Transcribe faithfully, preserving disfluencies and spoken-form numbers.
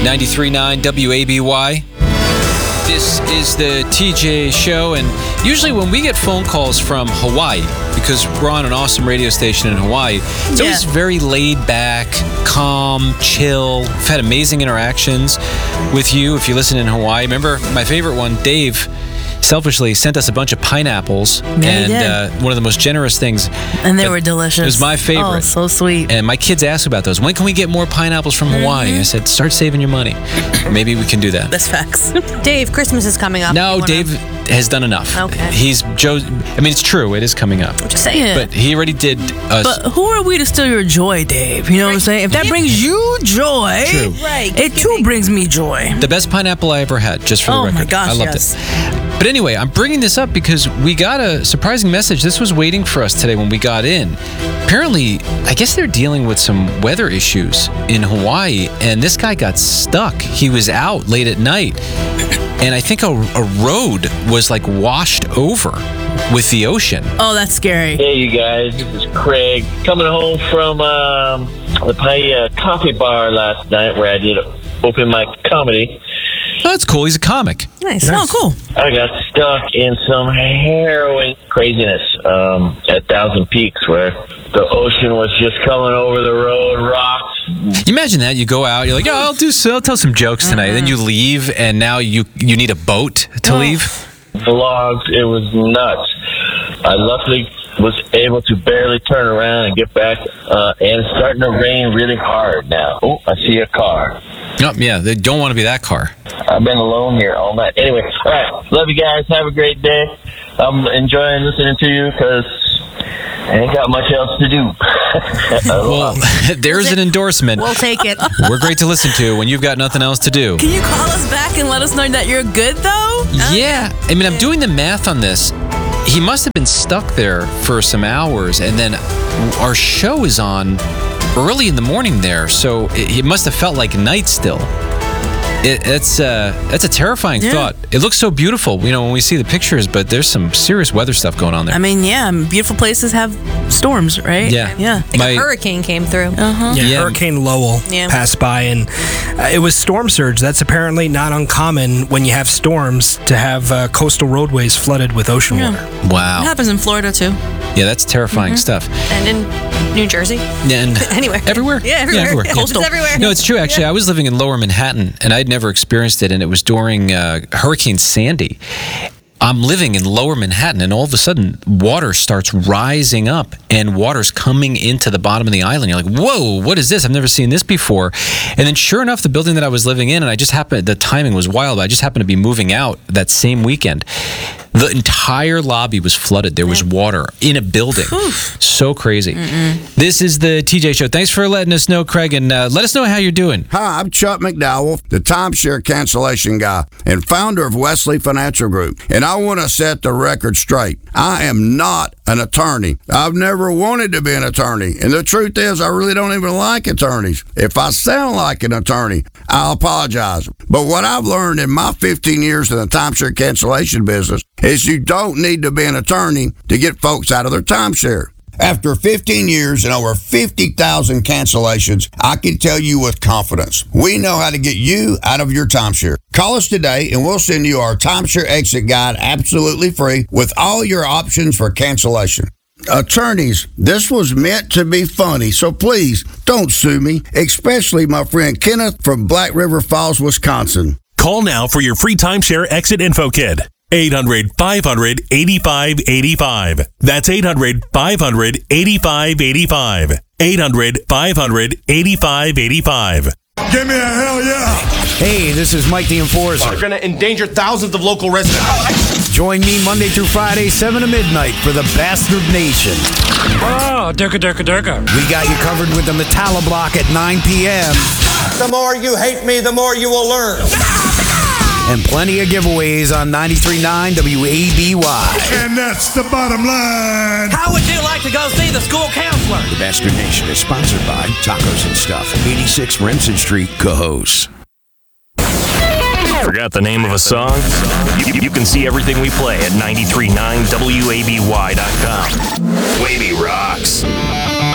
ninety-three point nine W A B Y. This is the T J Show, and usually when we get phone calls from Hawaii, because we're on an awesome radio station in Hawaii, it's Yeah. always very laid back, calm, chill. We've had amazing interactions with you if you listen in Hawaii. Remember, my favorite one, Dave, selfishly sent us a bunch of pineapples, he and did. uh, one of the most generous things. And they But were delicious. It was my favorite. Oh, so sweet. And my kids asked about those. When can we get more pineapples from Hawaii? Mm-hmm. I said, start saving your money. Maybe we can do that. That's facts. Dave, Christmas is coming up. No, You wanna- Dave has done enough. Okay. He's Joe. I mean, it's true. It is coming up. Just saying. Yeah. But he already did. Uh, But who are we to steal your joy, Dave? You know what I'm saying? If that brings you joy, True. Right. it too brings me joy. the best pineapple I ever had, just for the Oh record. my gosh, I loved yes. it. But anyway, I'm bringing this up because we got a surprising message. This was waiting for us today when we got in. Apparently, I guess they're dealing with some weather issues in Hawaii, and this guy got stuck. He was out late at night, and I think a, a road was like washed over with the ocean. Oh, that's scary. Hey, you guys, this is Craig coming home from um, the Paia Coffee Bar last night where I did open mic comedy. Oh, that's cool. He's a comic. Nice. Oh, cool. I got stuck in some harrowing craziness um, at Thousand Peaks where the ocean was just coming over the road, rocks. You imagine that you go out, you're like, oh, I'll do, so, I'll tell some jokes tonight. Then you leave, and now you you need a boat to leave. Vlogs, it was nuts. I luckily was able to barely turn around and get back, uh, and it's starting to rain really hard now. Oh, I see a car. Oh, yeah, they don't want to be that car. I've been alone here all night. Anyway, all right, love you guys. Have a great day. I'm enjoying listening to you because I ain't got much else to do. Well, there's an endorsement. We'll take it. We're great to listen to when you've got nothing else to do. Can you call us back and let us know that you're good, though? Yeah, I mean, I'm doing the math on this. He must have been stuck there for some hours, and then our show is on early in the morning there, so it, it must have felt like night still. It, it's uh, that's a terrifying Yeah. thought. It looks so beautiful, you know, when we see the pictures, but there's some serious weather stuff going on there. I mean, yeah, beautiful places have storms, right? Yeah. Yeah. Like My- a hurricane came through. Uh-huh. Yeah, Yeah. Hurricane Lowell Yeah. passed by, and uh, it was storm surge. That's apparently not uncommon when you have storms to have uh, coastal roadways flooded with ocean Yeah. water. It wow. happens in Florida, too. Yeah, that's terrifying stuff. And in New Jersey. And Anywhere. Everywhere? Yeah, everywhere. Yeah, It's everywhere. No, it's true, actually. I was living in Lower Manhattan, and I'd never experienced it, and it was during uh, Hurricane Sandy. I'm living in Lower Manhattan, and all of a sudden, water starts rising up, and water's coming into the bottom of the island. You're like, whoa, what is this? I've never seen this before. And then sure enough, the building that I was living in, and I just happened, the timing was wild, but I just happened to be moving out that same weekend. The entire lobby was flooded. There was water in a building. So crazy. This is the T J Show. Thanks for letting us know, Craig, and uh, let us know how you're doing. Hi, I'm Chuck McDowell, the timeshare cancellation guy and founder of Wesley Financial Group. And I want to set the record straight. I am not an attorney. I've never wanted to be an attorney. And the truth is, I really don't even like attorneys. If I sound like an attorney, I'll apologize. But what I've learned in my fifteen years in the timeshare cancellation business is you don't need to be an attorney to get folks out of their timeshare. After fifteen years and over fifty thousand cancellations, I can tell you with confidence, we know how to get you out of your timeshare. Call us today and we'll send you our timeshare exit guide absolutely free with all your options for cancellation. Attorneys, this was meant to be funny, so please don't sue me, especially my friend Kenneth from Black River Falls, Wisconsin. Call now for your free timeshare exit info kit. eight hundred, five hundred, eighty-five eighty-five. That's eight hundred, five hundred, eighty-five eighty-five. eight hundred, five hundred, eighty-five eighty-five. Give me a hell yeah! Hey, this is Mike the Enforcer. You're gonna endanger thousands of local residents. Join me Monday through Friday, seven to midnight for the Bastard Nation. Oh, durka, durka, durka. We got you covered with the Metallo Block at nine p.m. The more you hate me, the more you will learn. And plenty of giveaways on ninety-three point nine W A B Y. And that's the bottom line. How would you like to go see the school counselor? The Bastard Nation is sponsored by Tacos and Stuff, eighty-six Remsen Street, Cohoes. Forgot the name of a song? You, you can see everything we play at ninety-three point nine W A B Y dot com. Wavy rocks.